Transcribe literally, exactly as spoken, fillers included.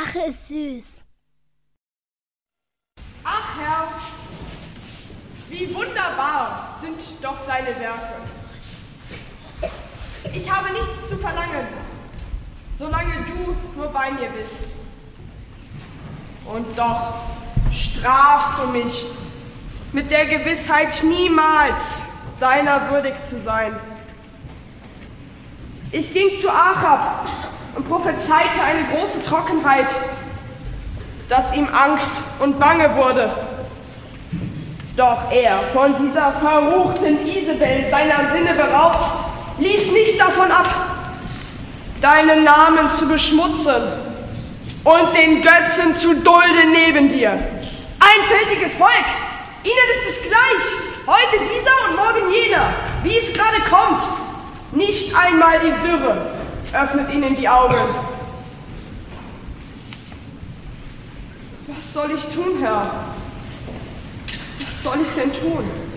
Rache ist süß. Ach Herr, wie wunderbar sind doch deine Werke. Ich habe nichts zu verlangen, solange du nur bei mir bist. Und doch strafst du mich mit der Gewissheit, niemals deiner würdig zu sein. Ich ging zu Achab und prophezeite eine große Trockenheit, dass ihm Angst und Bange wurde. Doch er, von dieser verruchten Isabel seiner Sinne beraubt, ließ nicht davon ab, deinen Namen zu beschmutzen und den Götzen zu dulden neben dir. Einfältiges Volk, ihnen ist es gleich, heute dieser und morgen jener, wie es gerade kommt. Nicht einmal die Dürre öffnet ihnen die Augen. Was soll ich tun, Herr? Was soll ich denn tun?